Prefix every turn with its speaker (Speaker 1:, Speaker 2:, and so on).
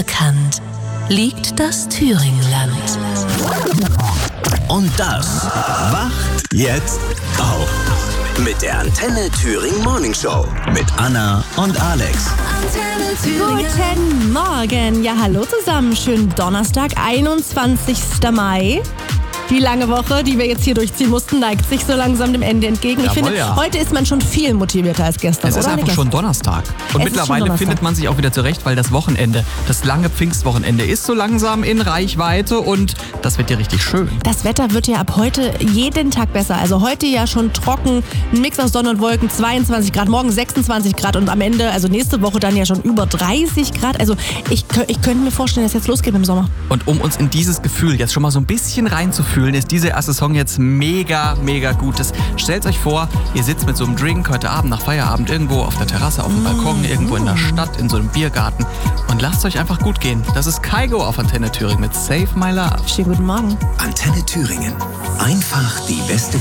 Speaker 1: bekannt liegt das Thüringenland.
Speaker 2: Und das wacht jetzt auf. Mit der Antenne Thüringen Morning Show. Mit Anna und Alex.
Speaker 3: Guten Morgen. Ja, hallo zusammen. Schönen Donnerstag, 21. Mai. Die lange Woche, die wir jetzt hier durchziehen mussten, neigt sich so langsam dem Ende entgegen. Ich finde, heute ist man schon viel motivierter als gestern.
Speaker 4: Es ist
Speaker 3: oder?
Speaker 4: einfach schon Donnerstag. Und mittlerweile findet man sich auch wieder zurecht, weil das Wochenende, das lange Pfingstwochenende ist so langsam in Reichweite und das wird ja richtig schön.
Speaker 3: Das Wetter wird ja ab heute jeden Tag besser. Also heute ja schon trocken, ein Mix aus Sonne und Wolken, 22 Grad, morgen 26 Grad und am Ende, also nächste Woche dann ja schon über 30 Grad. Also ich könnte mir vorstellen, dass jetzt losgeht im Sommer.
Speaker 4: Und um uns in dieses Gefühl jetzt schon mal so ein bisschen reinzufühlen, ist dieser erste Song jetzt mega, mega gut. Stellt euch vor, ihr sitzt mit so einem Drink heute Abend nach Feierabend irgendwo auf der Terrasse, auf dem Balkon, irgendwo in der Stadt, in so einem Biergarten und lasst euch einfach gut gehen. Das ist Kygo auf Antenne Thüringen mit Save My Love.
Speaker 3: Schönen guten Morgen.
Speaker 2: Antenne Thüringen. Einfach die beste